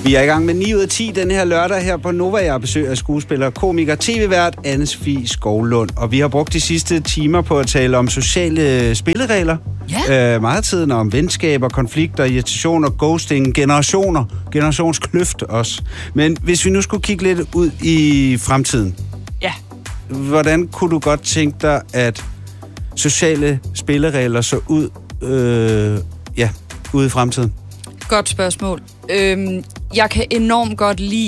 Vi er i gang med 9 ud af 10 den her lørdag her på Nova. Jeg besøger af skuespiller, komiker, tv-vært Anne-Sophie Skovlund. Og vi har brugt de sidste timer på at tale om sociale spilleregler. Ja. Meget tiden om venskaber, konflikter, irritationer, ghosting, generationskløft også. Men hvis vi nu skulle kigge lidt ud i fremtiden. Ja. Hvordan kunne du godt tænke dig, at sociale spilleregler så ud, ude i fremtiden? Godt spørgsmål. Jeg kan enormt godt lide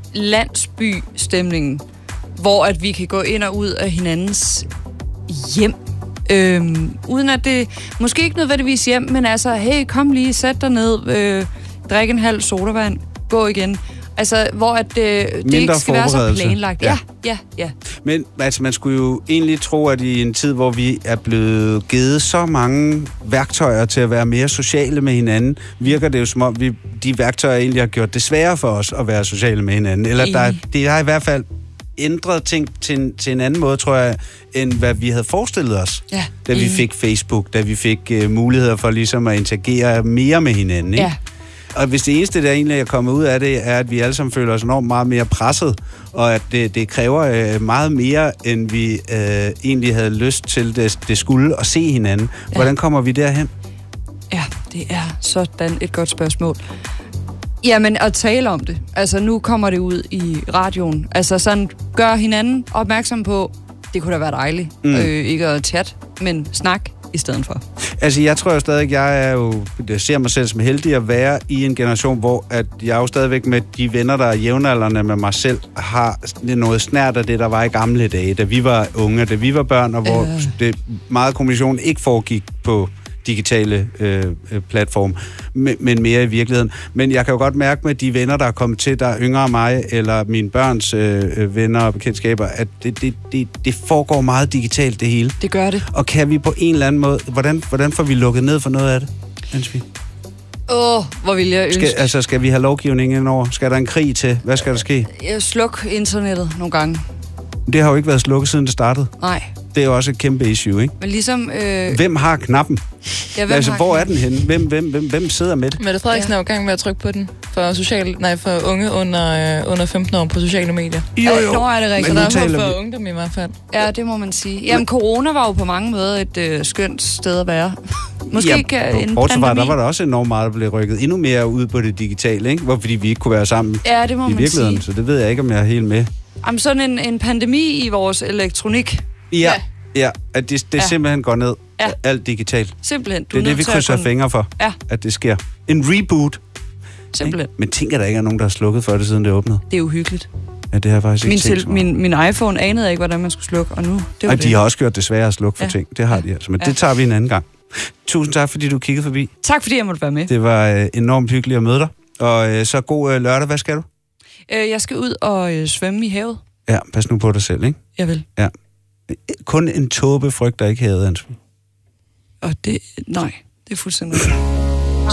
landsbystemningen, hvor at vi kan gå ind og ud af hinandens hjem. Uden at det... Måske ikke nødvendigvis hjem, men altså, hey, kom lige, sæt dig ned, drik en halv sodavand, gå igen. Altså, hvor at det ikke skal være så planlagt. Ja. Men altså, man skulle jo egentlig tro, at i en tid, hvor vi er blevet givet så mange værktøjer til at være mere sociale med hinanden, virker det jo som om, de værktøjer egentlig har gjort det sværere for os at være sociale med hinanden. Eller det har i hvert fald ændret ting til en anden måde, tror jeg, end hvad vi havde forestillet os, da vi fik Facebook, da vi fik muligheder for ligesom at interagere mere med hinanden, ikke? Ja. Og hvis det eneste, der egentlig er kommet ud af det, er, at vi alle sammen føler os enormt meget mere presset, og at det kræver meget mere, end vi egentlig havde lyst til, det skulle, at se hinanden. Hvordan kommer vi derhen? Ja, det er sådan et godt spørgsmål. Jamen, at tale om det. Altså, nu kommer det ud i radioen. Altså, sådan, gør hinanden opmærksom på, det kunne da være dejligt. Ikke at chat, men snak i stedet for. Altså, jeg tror jo stadig, jeg ser mig selv som heldig at være i en generation, hvor at jeg jo stadigvæk med de venner, der er jævnaldrende med mig selv, har noget snært af det, der var i gamle dage, da vi var unge, da vi var børn, og hvor det meget kommunikation ikke foregik på digitale platform, men mere i virkeligheden. Men jeg kan jo godt mærke med de venner, der er kommet til, der er yngre end mig, eller mine børns venner og bekendtskaber, at det foregår meget digitalt, det hele. Det gør det. Og kan vi på en eller anden måde, hvordan får vi lukket ned for noget af det, Anne-Sophie? Hvor vil jeg ønske. Skal vi have lovgivning indover? Skal der en krig til? Hvad skal der ske? Sluk internettet nogle gange. Det har jo ikke været slukket, siden det startede. Nej. Det er jo også et kæmpe issue, ikke? Men ligesom... Hvem har knappen? Ja, hvor er den henne? Hvem sidder med det? Mette Frederiksen er jo i gang med at trykke på den for unge under 15 år på sociale medier. Jo. Er det rigtigt. Så der er for ungdom i hvert fald. Ja, det må man sige. Jamen, corona var jo på mange måder et skønt sted at være. Måske ikke en pandemi. Der var der også enormt meget, der blev rykket endnu mere ud på det digitale, ikke? Fordi vi ikke kunne være sammen det må i virkeligheden. Sige. Så det ved jeg ikke, om jeg er helt med. Jamen, sådan en pandemi i vores elektronik. Ja, at det simpelthen går ned. Alt digitalt. Simpelthen. Det er det, vi krydser fingre for, at det sker. En reboot. Simpelthen. Men tænker der ikke er nogen, der har slukket for det, siden det åbnede? Det er uhyggeligt. Ja, det har jeg faktisk ikke tænkt. Min iPhone anede ikke, hvordan man skulle slukke, og nu... De har også gjort det sværere at slukke for ting. Det har de altså, men det tager vi en anden gang. Tusind tak, fordi du kiggede forbi. Tak, fordi jeg måtte være med. Det var enormt hyggeligt at møde dig. Og så god lørdag. Hvad skal du? Jeg skal ud og svømme i havet. Ja, pas nu på dig selv, ikke? Jeg vil. Ja. Kun en tåbe frygter ikke havet, Anne-Sophie. Og det er fuldstændig.